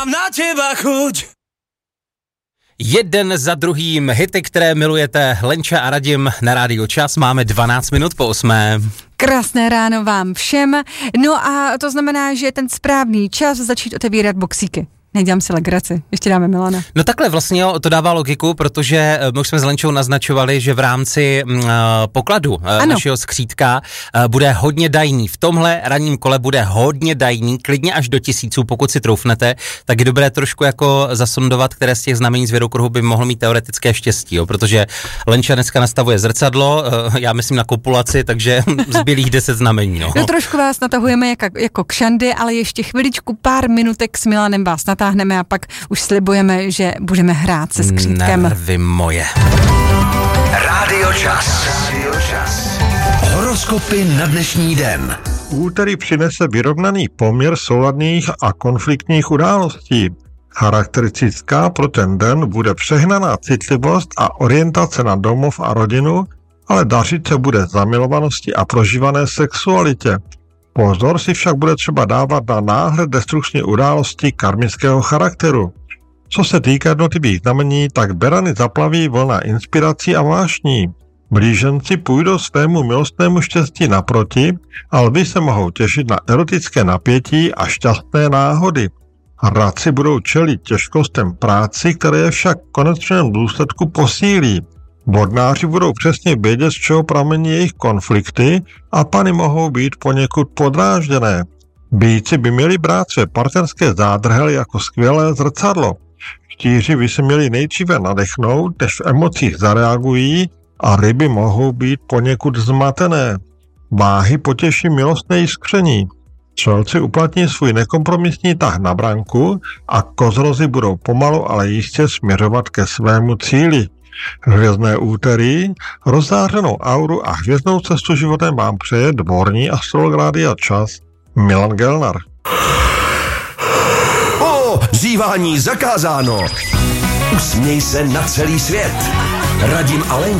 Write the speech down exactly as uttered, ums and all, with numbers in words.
mám na teba chuť. Jeden za druhým hity, které milujete. Lenča a Radim na Rádiu Čas. Máme dvanáct minut po osmé. Krásné ráno vám všem. No a to znamená, že je ten správný čas začít otevírat boxíky. Nedělám si legraci, ještě dáme Milana. No takhle vlastně jo, to dává logiku, protože my už jsme s Lenčou naznačovali, že v rámci uh, pokladu uh, našeho skřítka uh, bude hodně dajný. V tomhle ranním kole bude hodně dajný, klidně až do tisíců, pokud si troufnete, tak je dobré trošku jako zasondovat, které z těch znamení zvěrokruhu by mohlo mít teoretické štěstí, jo, protože Lenča dneska nastavuje zrcadlo, uh, já myslím na kopulaci, takže zbylých deset znamení. No. no trošku vás natahujeme jako, jako kšandy, ale ještě chviličku, pár minutek s Milanem vás natáhneme a pak už slibujeme, že budeme hrát se skřítkem. Nervy moje. Rádio Čas. Horoskopy na dnešní den. Úterý přinese vyrovnaný poměr souladných a konfliktních událostí. Charakteristická pro ten den bude přehnaná citlivost a orientace na domov a rodinu, ale dařit se bude zamilovanosti a prožívané sexualitě. Pozor si však bude třeba dávat na náhle destrukční události karmického charakteru. Co se týká jednotlivých znamení, tak berany zaplaví vlna inspirací a vášní. Blíženci půjdou svému milostnému štěstí naproti, a lvi se mohou těšit na erotické napětí a šťastné náhody. Radci budou čelit těžkostem práci, které je však v konečném důsledku posílí. Bodnáři budou přesně vědět, z čeho pramení jejich konflikty a pany mohou být poněkud podrážděné. Býci by měli brát své partnerské zádrhely jako skvělé zrcadlo. Štíři by se měli nejdříve nadechnout, než v emocích zareagují, a ryby mohou být poněkud zmatené. Váhy potěší milostné jiskření. Střelci uplatní svůj nekompromisní tah na branku a kozrozy budou pomalu, ale jistě směřovat ke svému cíli. Hvězdné úterý, rozzářenou auru a hvězdnou cestu životem vám přeje dvorní astrolog Rádia Čas Milan Gelnar. O, zívání zakázáno. Usměj se na celý svět. Radim a Lenka.